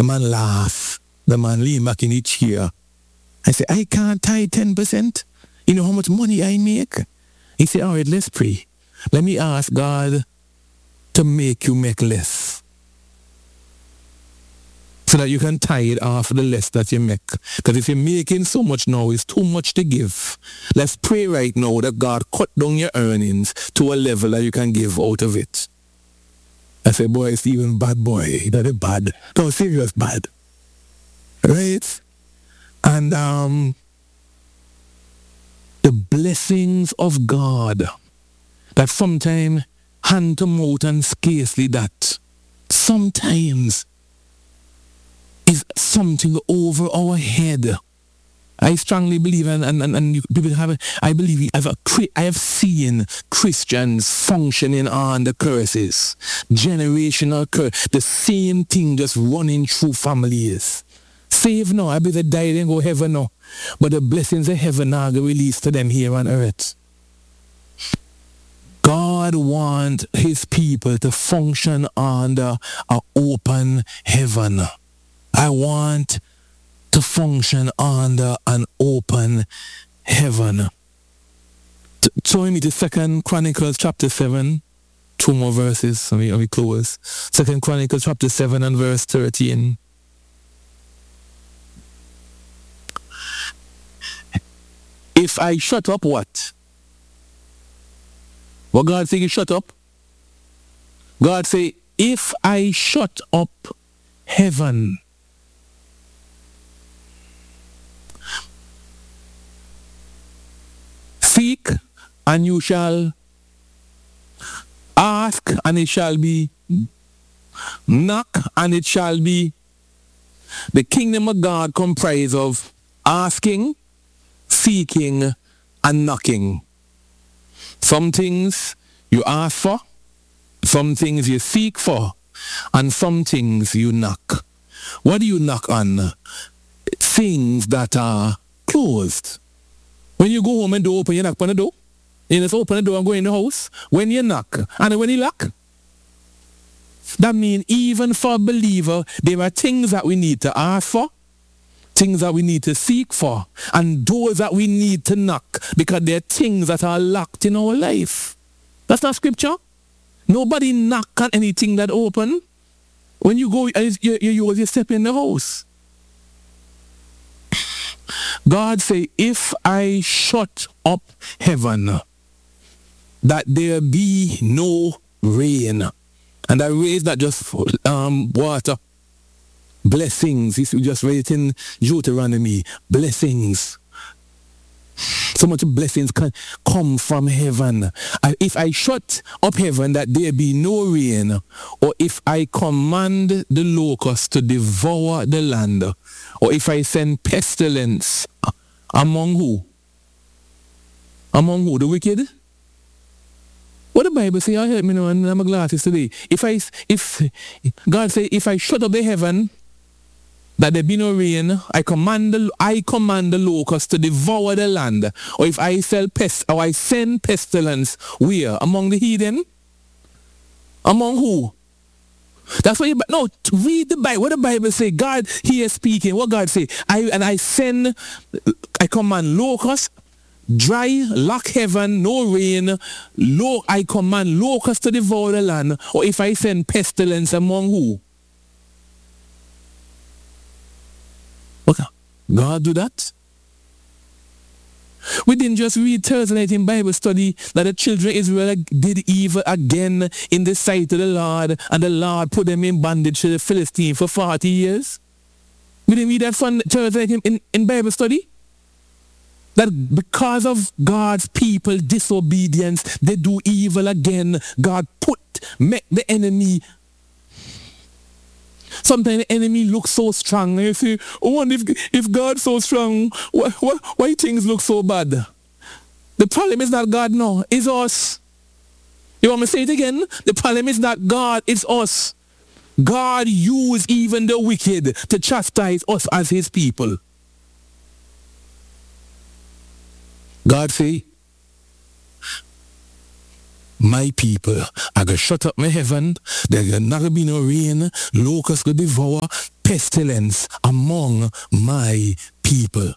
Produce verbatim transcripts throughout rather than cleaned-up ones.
The man laugh. The man lean back in his chair. I say, I can't tithe ten percent. You know how much money I make? He said, all right, let's pray. Let me ask God to make you make less. So that you can tithe off the less that you make. Because if you're making so much now, it's too much to give. Let's pray right now that God cut down your earnings to a level that you can give out of it. I say, boy, Stephen, bad boy. That is bad. No, serious bad. Right? And um, the blessings of God that sometimes hand to mouth and scarcely that. Sometimes is something over our head. I strongly believe, and, and, and, and you, people have, I believe, I've a, I have seen Christians functioning on the curses. Generational curse. The same thing just running through families. Save now, I be the die and go heaven now. But the blessings of heaven are released to them here on earth. God wants his people to function under an open heaven. I want to function under an open heaven. Turn me to Second Chronicles chapter seven. Two more verses, and we, and we close. Second Chronicles chapter seven and verse thirteen. If I shut up what? What God say, you shut up? God say, if I shut up heaven, seek and you shall, ask and it shall be, knock and it shall be. The kingdom of God comprises of asking, seeking, and knocking. Some things you ask for, some things you seek for, and some things you knock. What do you knock on? Things that are closed. When you go home and door open, you knock on the door. You just open the door and go in the house. When you knock, and when you lock, that means even for a believer, there are things that we need to ask for, things that we need to seek for, and doors that we need to knock, because there are things that are locked in our life. That's not scripture. Nobody knock on anything that open. When you go, you, you, you, you step in the house. God say, if I shut up heaven, that there be no rain. And I raise that just um, water. Blessings. He's just read it in Deuteronomy. Blessings. So much blessings can come from heaven. I, if I shut up heaven that there be no rain, or if I command the locust to devour the land, or if I send pestilence among who? Among who? The wicked? What the Bible say? I help me now and I'm glasses today. If I, if God say, if I shut up the heaven, that there be no rain, I command the, I command the locust to devour the land. Or if I sell pest, or I send pestilence, where? Among the heathen? Among who? That's what you, no, read the Bible. What the Bible say? God here speaking. What God say? I, and I send, I command locusts, dry, lock heaven, no rain. Lo, I command locusts to devour the land. Or if I send pestilence among who? Okay. God do that? We didn't just read Thursday night in Bible study that the children of Israel did evil again in the sight of the Lord, and the Lord put them in bondage to the Philistines for forty years. We didn't read that from Thursday night in, in Bible study? That because of God's people disobedience, they do evil again. God put, make the enemy. Sometimes the enemy looks so strong. And you say, oh, wonder if, if God's so strong, why, why, why things look so bad? The problem is not God, no. It's us. You want me to say it again? The problem is not God, it's us. God used even the wicked to chastise us as his people. God say, my people, I go shut up my heaven, there will not be no rain, locusts will devour, pestilence among my people.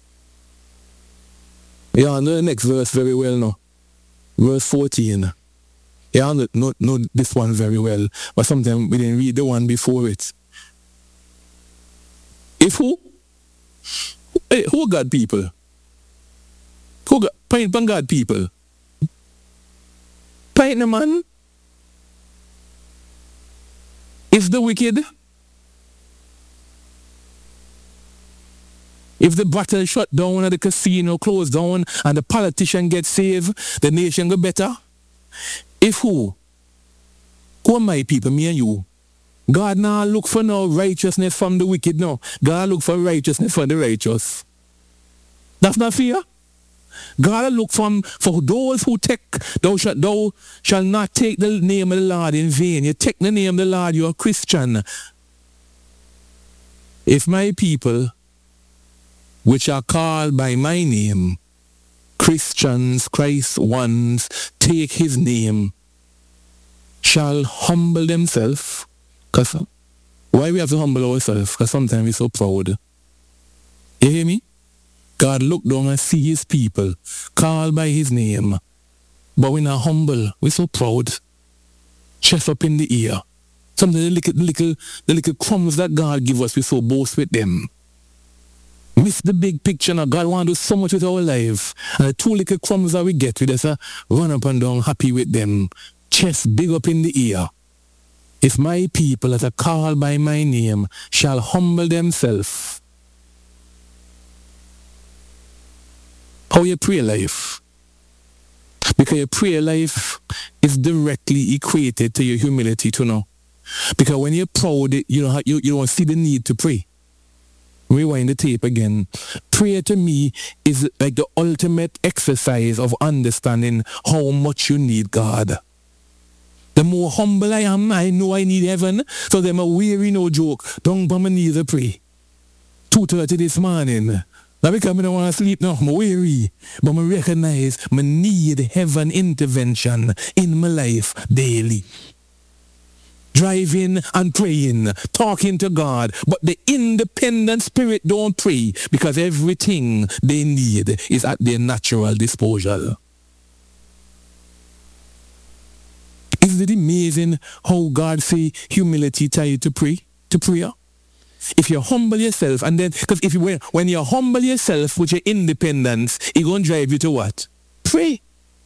Yeah, know the next verse very well now. Verse fourteen. Yeah, I know, know, know this one very well, but sometimes we didn't read the one before it. If who? Hey, who God people? Who God? Paint pan God people? Paint the man? If the wicked? If the battle shut down and the casino closed down and the politician gets saved, the nation go better? If who? Who are my people, me and you? God now look for no righteousness from the wicked, no. God look for righteousness from the righteous. That's not fair. God look from for those who take, thou shalt thou shall not take the name of the Lord in vain. You take the name of the Lord, you're a Christian. If my people, which are called by my name, Christians, Christ ones, take his name, shall humble themselves. Because why we have to humble ourselves? Because sometimes we're so proud. You hear me? God look down and see his people, called by his name. But we're not humble. We're so proud. Chest up in the ear. Some of the little, little, the little crumbs that God give us, we so boast with them. Miss the big picture now. God want to do so much with our life. And the two little crumbs that we get, we just uh, run up and down happy with them. Chest big up in the ear. If my people that are called by my name shall humble themselves. How your prayer life? Because your prayer life is directly equated to your humility to know. Because when you're proud, you don't, have, you, you don't see the need to pray. Rewind the tape again. Prayer to me is like the ultimate exercise of understanding how much you need God. The more humble I am, I know I need heaven. So them a weary, no joke. Don't bum my knees to pray. two thirty this morning. Now because I don't want to sleep now, I'm weary. But I recognize I need heaven intervention in my life daily. Driving and praying, talking to God. But the independent spirit don't pray because everything they need is at their natural disposal. Isn't it amazing how God say humility tie you to pray, to prayer? If you humble yourself, and then, because if you when, when you humble yourself with your independence, it's going to drive you to what? Pray.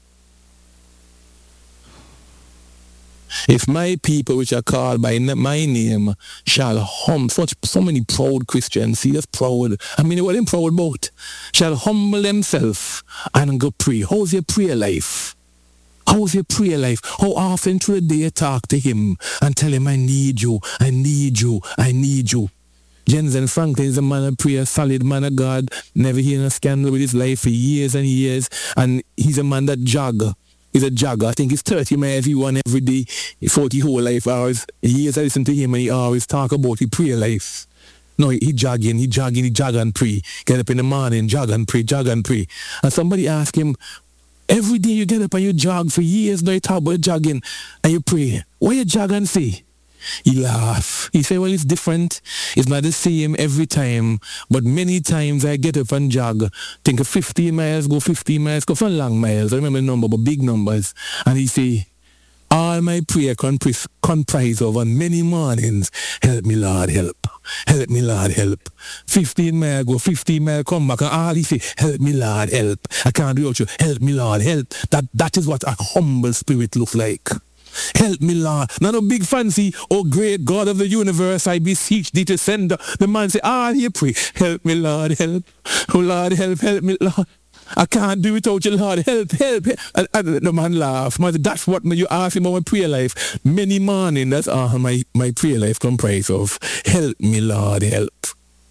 If my people which are called by my name shall hum, such so many proud Christians, see that's proud. I mean, what I'm proud about? Shall humble themselves and go pray. How's your prayer life? How's your prayer life? How often through the day you talk to him and tell him, I need you, I need you, I need you. Jensen Franklin is a man of prayer, solid man of God, never hearing a scandal with his life for years and years, and he's a man that jog. He's a jogger. I think he's thirty miles he run every day, forty whole life hours. Years I listen to him and he always talk about his prayer life. No, he, he jogging, he jogging, he jog and pray. Get up in the morning, jog and pray, jog and pray. And somebody asked him, every day you get up and you jog for years, now you talk about jogging and you pray. What you jog and say? He laugh. He say, well, it's different. It's not the same every time. But many times I get up and jog. Think of fifteen miles, go fifteen miles, go for long miles. I remember the number, but big numbers. And he say, all my prayer comprise, comprise of on many mornings, help me, Lord, help. Help me, Lord, help. fifteen miles, go fifteen miles, come back. And all he say, help me, Lord, help. I can't do it without you. Help me, Lord, help. That, that is what a humble spirit looks like. Help me, Lord. Not a big fancy, oh great God of the universe, I beseech thee to send. The man say, ah, you pray. Help me, Lord, help. Oh, Lord, help, help me, Lord. I can't do it without you, Lord. Help, help. And, and the man laugh. Man, that's what you ask him about my prayer life. Many morning, that's all my, my prayer life comprise of. Help me, Lord, help.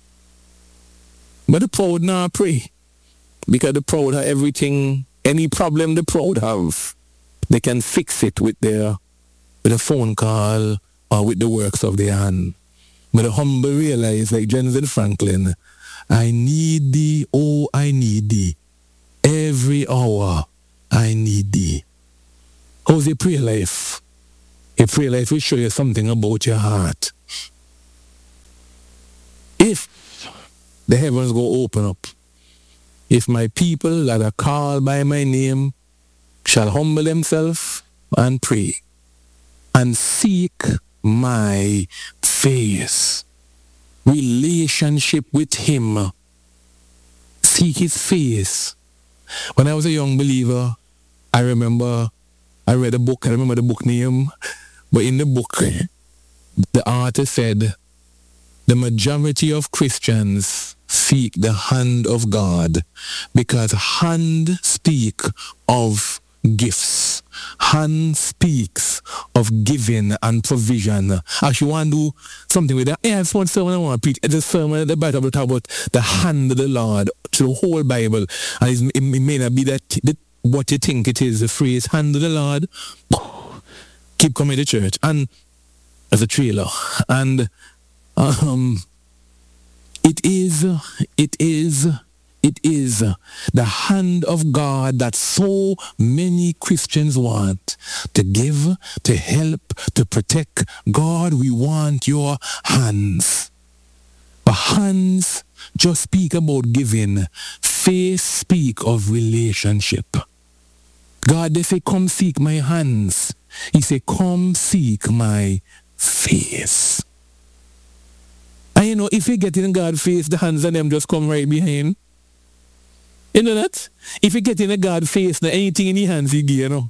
But the proud now pray. Because the proud have everything, any problem the proud have, they can fix it with their with a phone call or with the works of their hand. But the humble realize, like Jensen Franklin, I need thee, oh, I need thee. Every hour, I need thee. How's your prayer life? Your prayer life will show you something about your heart. if the heavens go open up, if my people that are called by my name shall humble themselves and pray and seek my face, relationship with him, seek his face. When I was a young believer, I remember I read a book, I remember the book name, but in the book, the author said, the majority of Christians seek the hand of God because hand speak of gifts. Hand speaks of giving and provision. Actually, want to do something with that. Yeah, it's one sermon I want to preach. It's a sermon at the Bible talk about the hand of the Lord through the whole Bible. And it may not be that the, what you think it is, the phrase hand of the Lord. Keep coming to church. And as a trailer. And um, it is, it is, it is the hand of God that so many Christians want to give, to help, to protect. God, we want your hands. But hands just speak about giving. Face speak of relationship. God, they say, come seek my hands. He say, come seek my face. And you know, if you get in God's face, the hands of them just come right behind. You know that? If you get in a God's face, now anything in your hands you give, you know.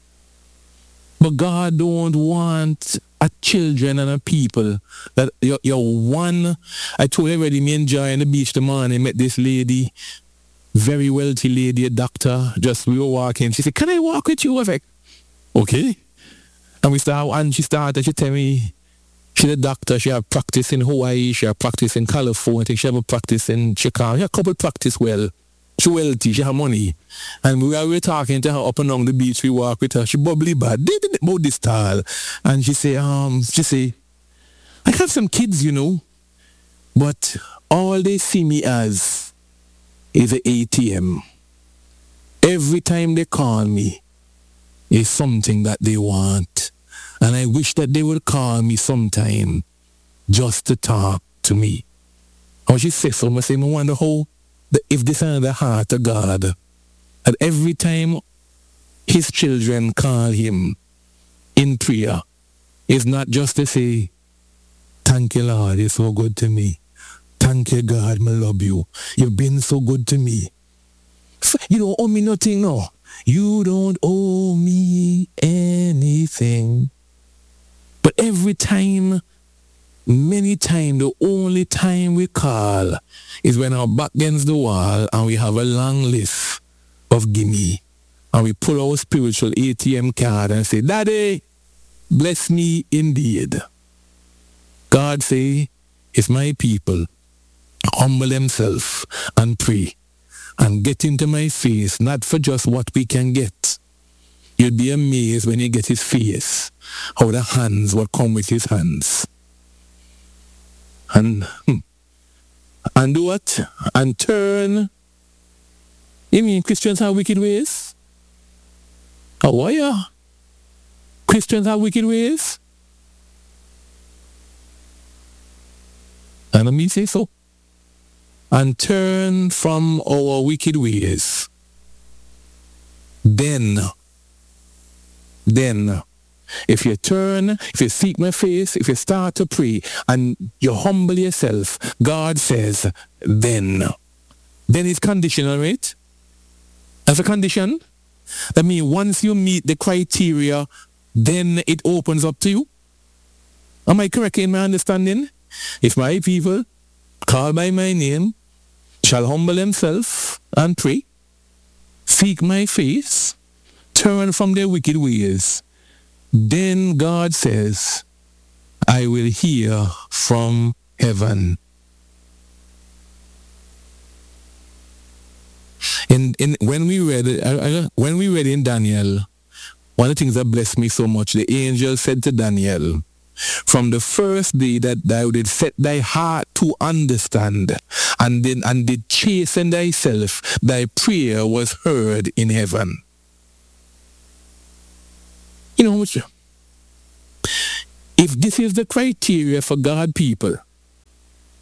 But God don't want a children and a people that you're, you're one. I told you already, me enjoy on the beach the morning, met this lady, very wealthy lady, a doctor. Just we were walking. She said, can I walk with you? I was like, okay. And we start, and she started, she tell me, she's a doctor, she have practice in Hawaii, she have practice in California, I think she have a practice in Chicago. She have a couple practice well. She wealthy, she have money. And we were talking to her up and along the beach, we walk with her, she bubbly bad, they didn't about this style. And she say, um, she say, I have some kids, you know, but all they see me as is an A T M. Every time they call me, is something that they want. And I wish that they would call me sometime just to talk to me. Or she says so, I say, I wonder how, the, if this is the heart of God, that every time his children call him in prayer, it's not just to say, thank you, Lord, you're so good to me. Thank you, God, I love you. You've been so good to me. You don't owe me nothing, no. You don't owe me anything. But every time, many times, the only time we call is when our back against the wall and we have a long list of gimme. And we pull our spiritual A T M card and say, Daddy, bless me indeed. God say, if my people humble themselves and pray and get into my face, not for just what we can get. You'd be amazed when you get his face, how the hands will come with his hands. And, hmm, and do what? And turn. You mean Christians have wicked ways? Oh, are you? Christians have wicked ways? And let me say so. And turn from our wicked ways. Then, then, if you turn, if you seek my face, if you start to pray, and you humble yourself, God says, then. Then it's conditional, right? As a condition, that means once you meet the criteria, then it opens up to you. Am I correct in my understanding? If my people call by my name, shall humble themselves and pray, seek my face, turn from their wicked ways, then God says, I will hear from heaven. In, in, when we read uh, when we read in Daniel, one of the things that blessed me so much, the angel said to Daniel, from the first day that thou did set thy heart to understand, and then and did chasten thyself, thy prayer was heard in heaven. You know what? If this is the criteria for God people,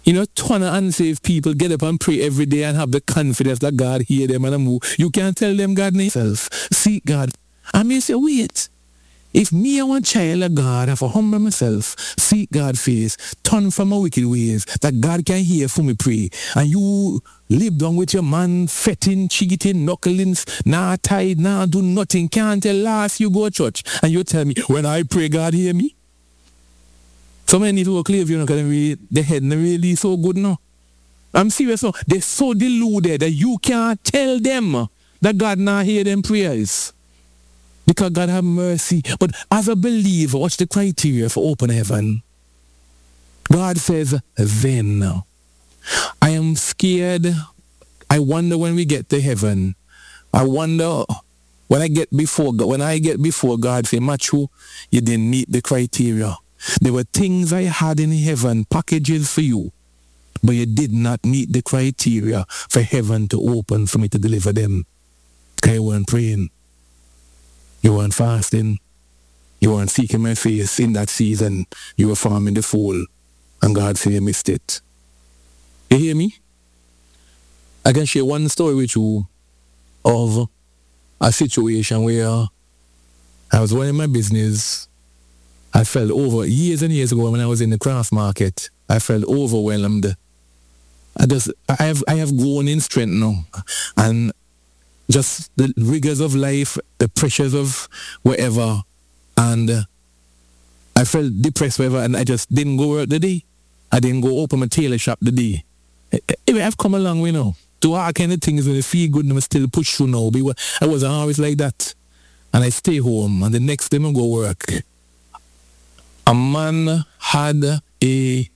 You know, ton of unsaved people get up and pray every day and have the confidence that God hear them and move. You can't tell them God himself. Seek God. I may say, wait. If me and one child of God have to humble myself, seek God's face, turn from my wicked ways, that God can hear for me pray, and you live down with your man, fetting, cheating, knuckling, nah tied, nah do nothing, can't tell last you go to church, and you tell me, when I pray, God hear me? Some men need to work live, you know, because really, the head not really so good now. I'm serious, no? They're so deluded that you can't tell them that God not hear them prayers. Because God have mercy. But as a believer, what's the criteria for open heaven? God says, then. I am scared. I wonder when we get to heaven. I wonder when I get before God, when I get before God, say, Matthew, you didn't meet the criteria. There were things I had in heaven, packages for you, but you did not meet the criteria for heaven to open for me to deliver them. Because you weren't praying. You weren't fasting. You weren't seeking my face in that season. You were farming the fool. And God said you missed it. You hear me? I can share one story with you of a situation where I was running my business. I felt over, years and years ago when I was in the craft market, I felt overwhelmed. I just, I have, I have grown in strength now. And just the rigors of life, the pressures of whatever, and uh, I felt depressed whatever, and I just didn't go work the day. I didn't go open my tailor shop the day. Anyway, I've come a long way now. Do all kind of things when I feel good and I still push through now. But I wasn't always like that. And I stay home, and the next day I go work. A man had a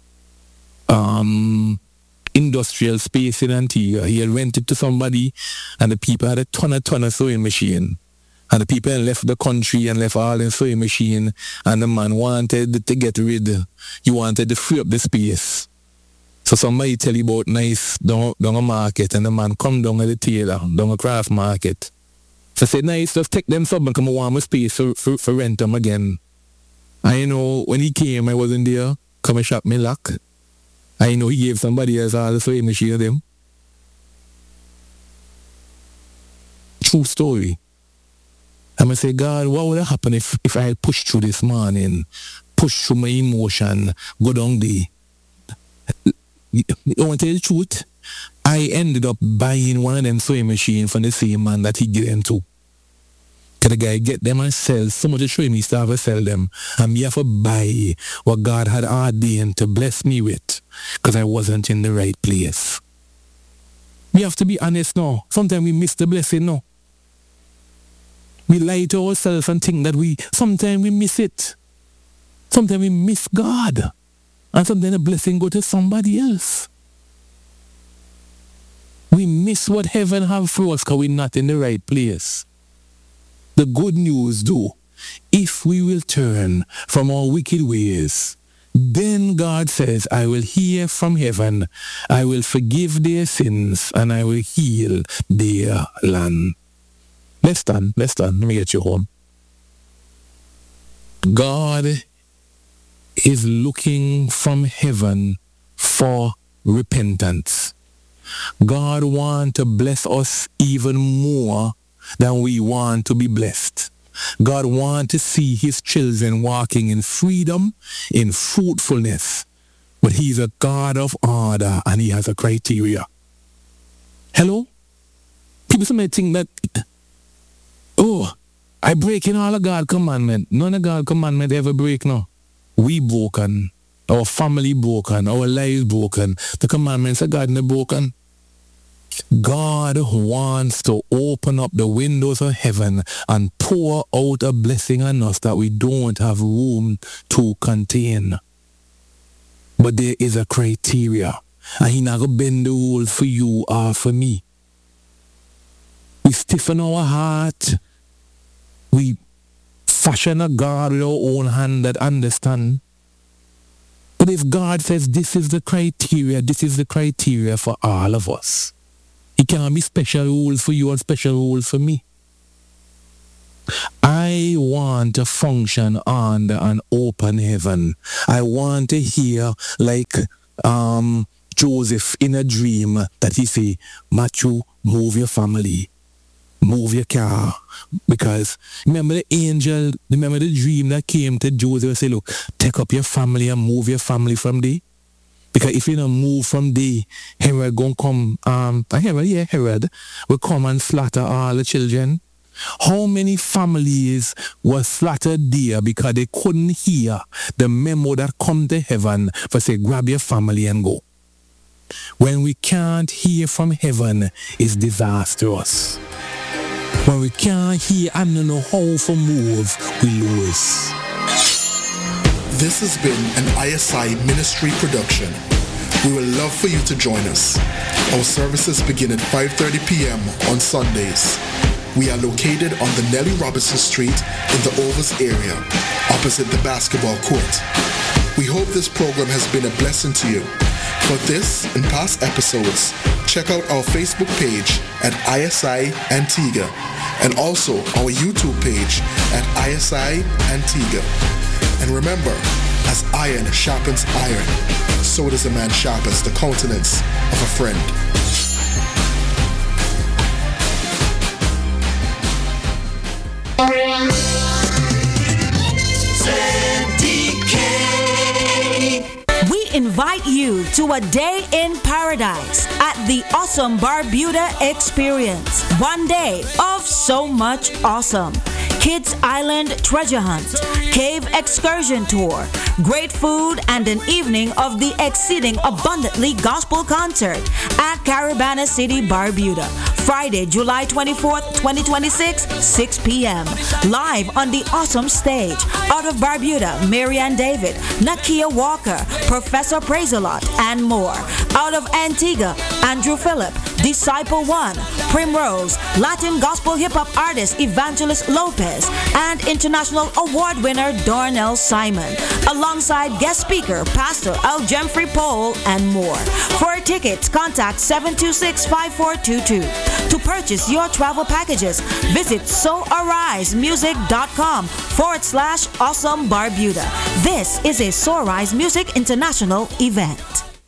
um. industrial space in Antigua. He had rented to somebody, and the people had a ton of ton of sewing machine. And the people had left the country and left all the sewing machine, and the man wanted to get rid. He wanted to free up the space. So somebody tell you about nice down, down a market, and the man come down at the tailor, down a craft market. So I said, nice, just take them some and come warm a space for, for, for rent them again. And you know, when he came, I wasn't there. Come and shop me lock. I know he gave somebody else all the sewing machine of them. True story. I'm going to say, God, what would have happened if, if I had pushed through this morning, pushed through my emotion, go down there? You want to tell the truth? I ended up buying one of them sewing machines from the same man that he gave them to. The guy get them and sell. Someone to show me start to sell them. And me have to buy what God had ordained to bless me with. Because I wasn't in the right place. We have to be honest now. Sometimes we miss the blessing now. We lie to ourselves and think that we, sometimes we miss it. Sometimes we miss God. And sometimes the blessing go to somebody else. We miss what heaven have for us because we're not in the right place. The good news, though, if we will turn from our wicked ways, then God says, I will hear from heaven, I will forgive their sins, and I will heal their land. Let's stand, let's stand, let me get you home. God is looking from heaven for repentance. God wants to bless us even more than we want to be blessed. God wants to see his children walking in freedom, in fruitfulness. But he's a God of order and he has a criteria. Hello? People may think that, oh, I break in all of God's commandment. None of God's commandment ever break, no. We broken. Our family broken. Our lives broken. The commandments of God not broken. God wants to open up the windows of heaven and pour out a blessing on us that we don't have room to contain. But there is a criteria. And he not going to bend the rules for you or for me. We stiffen our heart. We fashion a God with our own hand that understand. But if God says this is the criteria, this is the criteria for all of us. It can't be special rules for you and special rules for me. I want to function under an open heaven. I want to hear like um, Joseph in a dream that he say, Matthew, move your family, move your car. Because remember the angel, remember the dream that came to Joseph and say, look, take up your family and move your family from there. Because if you don't move from there, Herod gonna come, um, Herod, yeah, Herod will come and slaughter all the children. How many families were slaughtered there because they couldn't hear the memo that come to heaven for say, grab your family and go. When we can't hear from heaven, it's disastrous. When we can't hear and don't know how to move, we lose. This has been an I S I ministry production. We would love for you to join us. Our services begin at five thirty p.m. on Sundays. We are located on the Nellie Robinson Street in the Overs area, opposite the basketball court. We hope this program has been a blessing to you. For this and past episodes, check out our Facebook page at I S I Antigua and also our YouTube page at I S I Antigua. And remember, as iron sharpens iron, so does a man sharpens the countenance of a friend. We invite you to a day in paradise at the Awesome Barbuda Experience. One day of so much awesome. Kids Island Treasure Hunt, Cave Excursion Tour, great food, and an evening of the Exceeding Abundantly Gospel Concert at Caribana City, Barbuda. Friday, July twenty-fourth, twenty twenty-six, six p.m. Live on the awesome stage. Out of Barbuda, Marianne David, Nakia Walker, Professor Praise-A-Lot, and more. Out of Antigua, Andrew Phillip, Disciple One, Primrose, Latin Gospel Hip Hop artist Evangelist Lopez, and international award winner Darnell Simon, alongside guest speaker Pastor Al Jemfrey Paul, and more. For tickets, contact seven two six, five four two two. To purchase your travel packages, visit soarisemusic.com forward slash awesome Barbuda. This is a So Arise Music International event.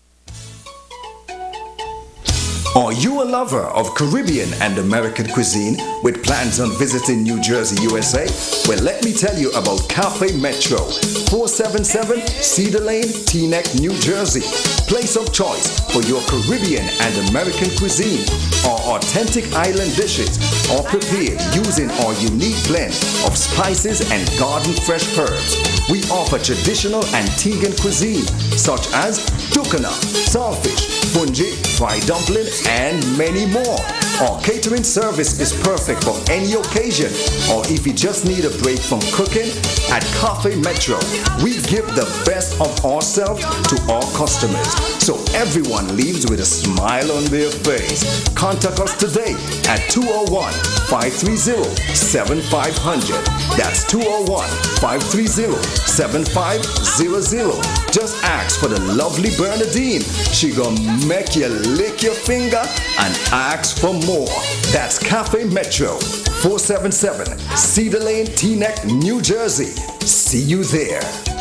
Are you a lover of Caribbean and American cuisine with plans on visiting New Jersey, U S A? Well, let me tell you about Cafe Metro, four seventy-seven Cedar Lane, Teaneck, New Jersey. Place of choice for your Caribbean and American cuisine. Our authentic island dishes are prepared using our unique blend of spices and garden fresh herbs. We offer traditional Antiguan cuisine such as tukana, saltfish, fungi, fried dumpling, and many more. Our catering service is perfect for any occasion, or if you just need a break from cooking. At Cafe Metro, we give the best of ourselves to our customers, so everyone leaves with a smile on their face. Contact us today at two oh one, five three oh, seven five hundred. That's two oh one, five three oh, seven five hundred. Just ask for the lovely Bernadine. She gonna make you lick your finger and ask for more. That's Cafe Metro, four seventy-seven Cedar Lane, Teaneck, New Jersey. See you there.